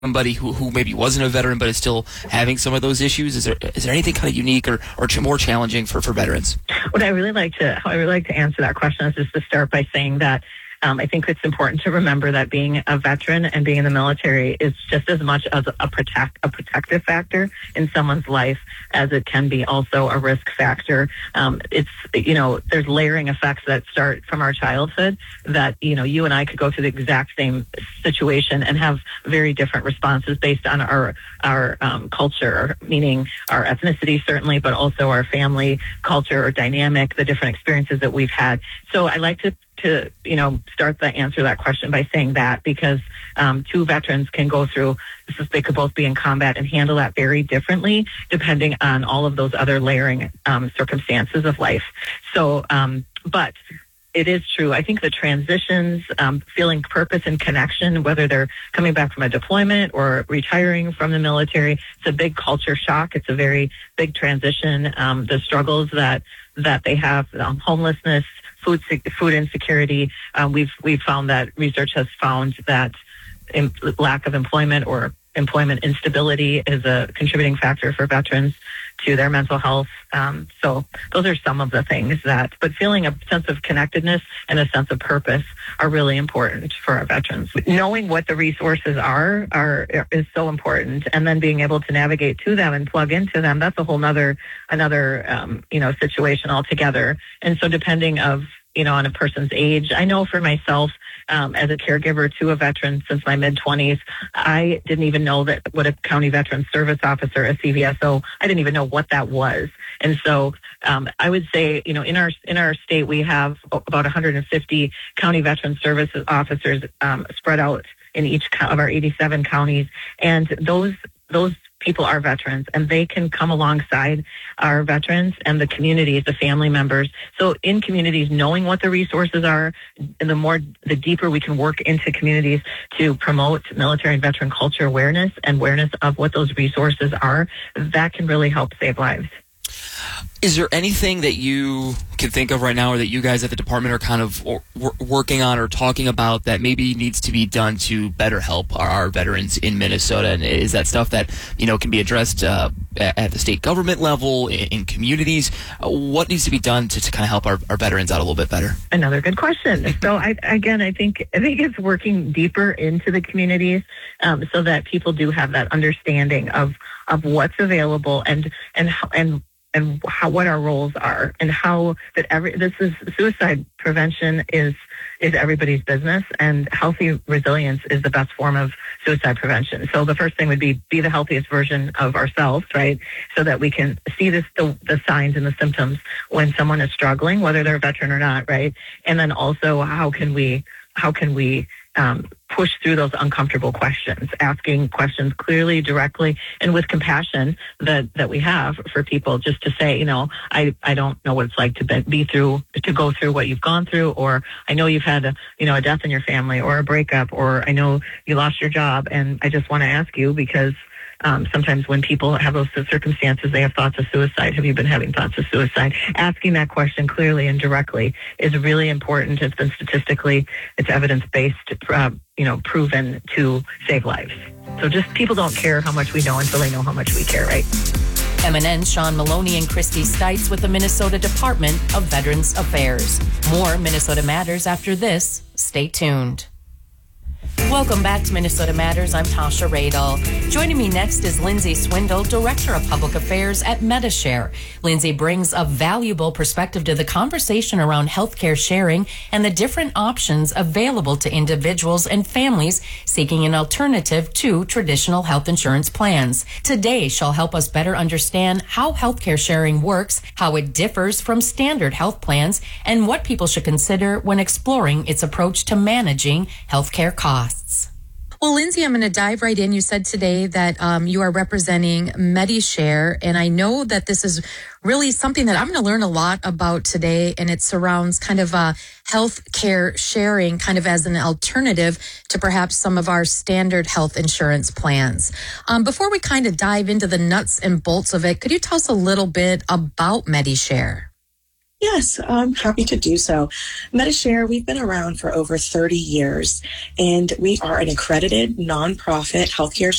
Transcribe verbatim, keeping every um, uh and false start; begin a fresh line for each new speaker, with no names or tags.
somebody who, who maybe wasn't a veteran but is still having some of those issues? Is there is there anything kind of unique or, or ch- more challenging for, for veterans?
What I really like to how I really like to answer that question is just to start by saying that um, I think it's important to remember that being a veteran and being in the military is just as much as a protect a protective factor in someone's life as it can be also a risk factor. Um, it's you know there's layering effects that start from our childhood that you know you and I could go through the exact same situation and have very different responses based on our our um, culture, meaning our ethnicity certainly, but also our family culture or dynamic, the different experiences that we've had. So I like to to, you know, start the answer to that question by saying that because um, two veterans can go through, this is, they could both be in combat and handle that very differently depending on all of those other layering um, circumstances of life. So, um, but it is true. I think the transitions, um, feeling purpose and connection, whether they're coming back from a deployment or retiring from the military, it's a big culture shock. It's a very big transition. Um, the struggles that that they have, um, homelessness, food food insecurity. Um, we've we've found that research has found that in, lack of employment or employment instability is a contributing factor for veterans to their mental health. Um, so those are some of the things that, but feeling a sense of connectedness and a sense of purpose are really important for our veterans. Knowing what the resources are, are is so important. And then being able to navigate to them and plug into them, that's a whole nother, another, um, you know, situation altogether. And so depending of, you know, on a person's age, I know for myself, Um, as a caregiver to a veteran since my mid-twenties, I didn't even know that what a County Veteran Service Officer, a C V S O, I didn't even know what that was. And so um, I would say, you know, in our in our state, we have about one hundred fifty County Veteran Service Officers um, spread out in each of our eighty-seven counties. And those those people are veterans, and they can come alongside our veterans and the communities, the family members. So in communities, knowing what the resources are, and the more, the deeper we can work into communities to promote military and veteran culture awareness and awareness of what those resources are, that can really help save lives.
Is there anything that you can think of right now or that you guys at the department are kind of or, or working on or talking about that maybe needs to be done to better help our, our veterans in Minnesota? And is that stuff that, you know, can be addressed uh, at the state government level, in, in communities? Uh, what needs to be done to, to kind of help our, our veterans out a little bit better?
Another good question. So I, again, I think, I think it's working deeper into the communities um, so that people do have that understanding of, of what's available and, and, and, and how, what our roles are, and how that every, this is suicide prevention is, is everybody's business, and healthy resilience is the best form of suicide prevention. So the first thing would be, be the healthiest version of ourselves, right? So that we can see this, the, the signs and the symptoms when someone is struggling, whether they're a veteran or not, right? And then also how can we, how can we, Um, push through those uncomfortable questions, asking questions clearly, directly, and with compassion that, that we have for people, just to say, you know, I, I don't know what it's like to be, be through, to go through what you've gone through, or I know you've had a, you know, a death in your family or a breakup, or I know you lost your job, and I just want to ask you because Um, sometimes when people have those circumstances, they have thoughts of suicide. Have you been having thoughts of suicide? Asking that question clearly and directly is really important. It's been statistically, it's evidence-based, uh, you know, proven to save lives. So just people don't care how much we know until they know how much we care, right?
M N N Sean Maloney and Christy Stites with the Minnesota Department of Veterans Affairs. More Minnesota Matters after this. Stay tuned. Welcome back to Minnesota Matters. I'm Tasha Radel. Joining me next is Lindsay Swindle, Director of Public Affairs at Medi-Share. Lindsay brings a valuable perspective to the conversation around healthcare sharing and the different options available to individuals and families seeking an alternative to traditional health insurance plans. Today, she'll help us better understand how healthcare sharing works, how it differs from standard health plans, and what people should consider when exploring its approach to managing healthcare costs.
Well, Lindsay, I'm going to dive right in. You said today that um, you are representing Medi-Share, and I know that this is really something that I'm going to learn a lot about today, and it surrounds kind of uh, health care sharing kind of as an alternative to perhaps some of our standard health insurance plans. Um, before we kind of dive into the nuts and bolts of it, could you tell us a little bit about Medi-Share?
Yes, I'm happy to do so. Medishare, we've been around for over thirty years, and we are an accredited nonprofit healthcare